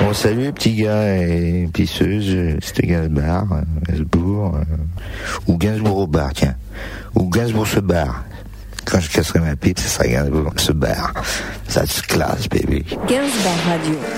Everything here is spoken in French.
Bon, salut petits gars et pisseuses, c'était Gainsbourg, ou Gainsbourg au bar, tiens. Ou Gainsbourg se barre. Quand je casserai ma pipe, ça sera Gainsbourg se barre. Ça se classe, baby. Gainsbourg Radio.